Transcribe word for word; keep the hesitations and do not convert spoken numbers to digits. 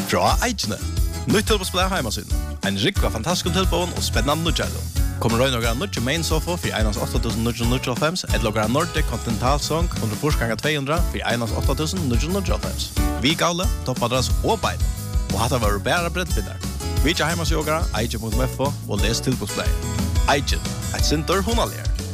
Fra Eikene. Nytt tilbåsblad heimasyn. En rikva fantastisk tilbån og spennende nødgjælum. Kommer røy noen nødgjæ main sofa for einans åtta tusen ni hundre og fem, et logra Nordic Continental Song hundre forsganger to hundre for einans åtta tusen ni hundre og fem. Vi gavle, toppadras og bein. Og hatt var bæra breddfinnar. Vi tja heimasjogara, eikje punkt f o og les tilbåsblad. Eikje, et sinter hunalier.